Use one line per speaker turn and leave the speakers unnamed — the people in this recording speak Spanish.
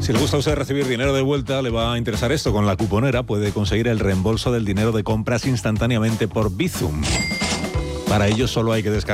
Si le gusta a usted recibir dinero de vuelta, le va a interesar esto. Con la cuponera puede conseguir el reembolso del dinero de compras instantáneamente por Bizum. Para ello solo hay que descargar